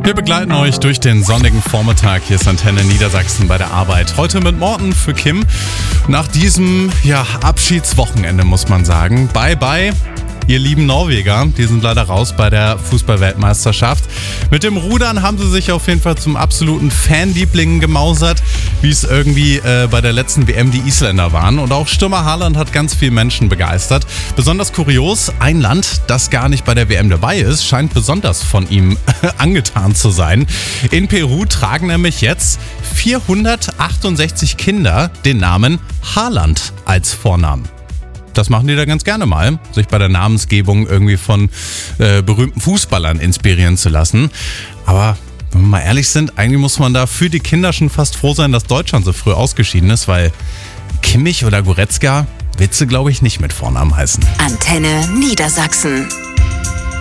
Wir begleiten euch durch den sonnigen Vormittag. Hier ist Antenne Niedersachsen bei der Arbeit. Heute mit Morten für Kim. Nach diesem Abschiedswochenende muss man sagen. Bye bye, ihr lieben Norweger. Die sind leider raus bei der Fußball-Weltmeisterschaft. Mit dem Rudern haben sie sich auf jeden Fall zum absoluten Fanlieblingen gemausert, wie es irgendwie bei der letzten WM die Isländer waren. Und auch Stürmer Haaland hat ganz viele Menschen begeistert. Besonders kurios, ein Land, das gar nicht bei der WM dabei ist, scheint besonders von ihm angetan zu sein. In Peru tragen nämlich jetzt 468 Kinder den Namen Haaland als Vornamen. Das machen die da ganz gerne mal, sich bei der Namensgebung irgendwie von berühmten Fußballern inspirieren zu lassen. Aber wenn wir mal ehrlich sind, eigentlich muss man da für die Kinder schon fast froh sein, dass Deutschland so früh ausgeschieden ist, weil Kimmich oder Goretzka willst du, glaube ich, nicht mit Vornamen heißen. Antenne Niedersachsen.